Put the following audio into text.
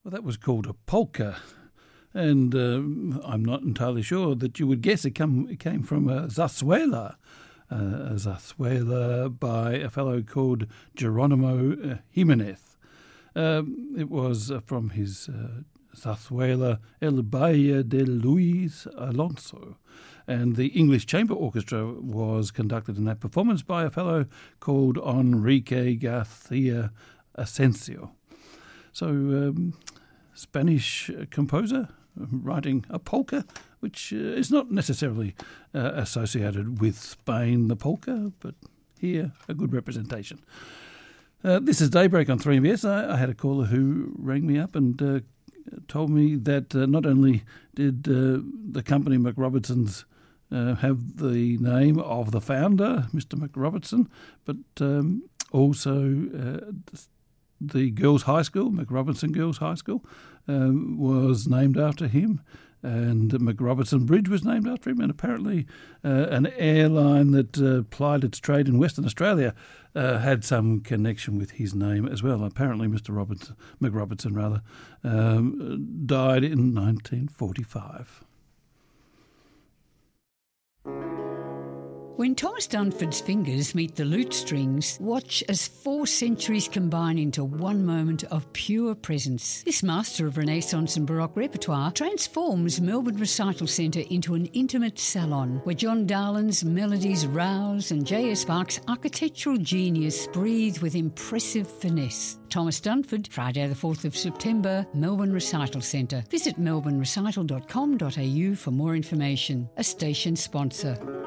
Well, that was called a polka, and I'm not entirely sure that you would guess it came from a zarzuela by a fellow called Geronimo Jimenez. It was from his zarzuela El Baile de Luis Alonso, and the English Chamber Orchestra was conducted in that performance by a fellow called Enrique Garcia Asensio. So, Spanish composer writing a polka, which is not necessarily associated with Spain, the polka, but here a good representation. This is Daybreak on 3MBS. I had a caller who rang me up and told me that not only did the company McRobertson's have the name of the founder, Mr. McRobertson, but also the girls' high school, McRobertson Girls' High School, was named after him, and McRobertson Bridge was named after him, and apparently an airline that plied its trade in Western Australia had some connection with his name as well. Apparently Mr. McRobertson died in 1945. When Thomas Dunford's fingers meet the lute strings, watch as 4 centuries combine into one moment of pure presence. This master of Renaissance and Baroque repertoire transforms Melbourne Recital Centre into an intimate salon where John Darlin's melodies rouse and J.S. Sparks' architectural genius breathe with impressive finesse. Thomas Dunford, Friday the 4th of September, Melbourne Recital Centre. Visit melbournerecital.com.au for more information. A station sponsor.